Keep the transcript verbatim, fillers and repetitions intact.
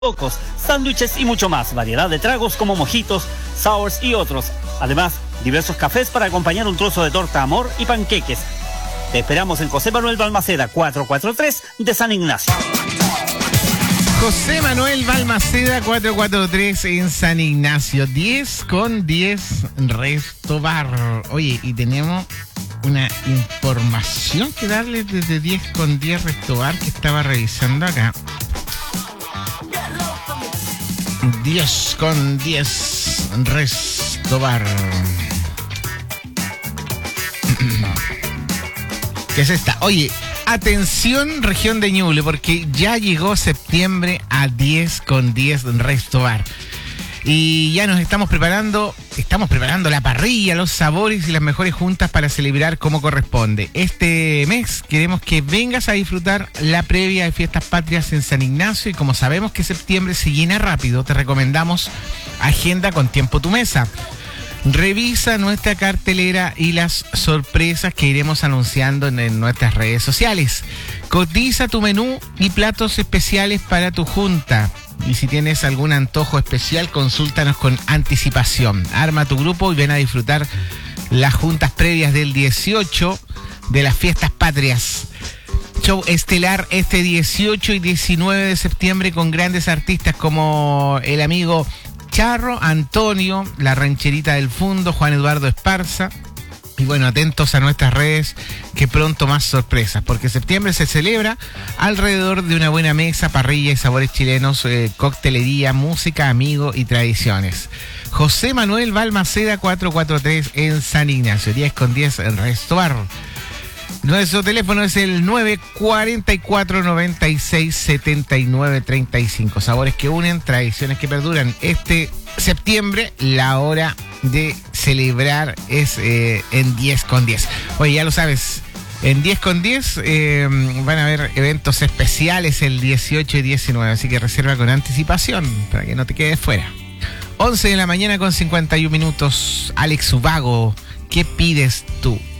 cocos, sándwiches y mucho más. Variedad de tragos como mojitos, sours y otros. Además, diversos cafés para acompañar un trozo de torta amor y panqueques. Te esperamos en José Manuel Balmaceda, cuatrocientos cuarenta y tres de San Ignacio. José Manuel Balmaceda, cuatrocientos cuarenta y tres en San Ignacio. diez con diez Resto Bar. Oye, y tenemos una información que darles desde diez con diez Resto Bar que estaba revisando acá. diez con diez Resto Bar. ¿Qué es esta? Oye, atención región de Ñuble, porque ya llegó septiembre a diez con diez Resto Bar. Y ya nos estamos preparando, estamos preparando la parrilla, los sabores y las mejores juntas para celebrar como corresponde. Este mes queremos que vengas a disfrutar la previa de Fiestas Patrias en San Ignacio, y como sabemos que septiembre se llena rápido, te recomendamos agenda con tiempo tu mesa. Revisa nuestra cartelera y las sorpresas que iremos anunciando en, en nuestras redes sociales. Cotiza tu menú y platos especiales para tu junta. Y si tienes algún antojo especial, consúltanos con anticipación. Arma tu grupo y ven a disfrutar las juntas previas del dieciocho de las Fiestas Patrias. Show estelar este dieciocho y diecinueve de septiembre con grandes artistas como el amigo Charro, Antonio, La Rancherita del Fundo, Juan Eduardo Esparza. Y bueno, atentos a nuestras redes, que pronto más sorpresas, porque septiembre se celebra alrededor de una buena mesa, parrilla y sabores chilenos, eh, coctelería, música, amigos y tradiciones. José Manuel Balmaceda, cuatrocientos cuarenta y tres en San Ignacio, diez con diez en Resto Bar. Nuestro teléfono es el nueve cuatro cuatro, noventa y seis, setenta y nueve, treinta y cinco. Sabores que unen, tradiciones que perduran. Este septiembre, la hora de celebrar es eh, en diez con diez. Oye, ya lo sabes, en diez con diez eh, van a haber eventos especiales el dieciocho y diecinueve, así que reserva con anticipación para que no te quedes fuera. once de la mañana con cincuenta y un minutos. Alex Ubago, ¿qué pides tú?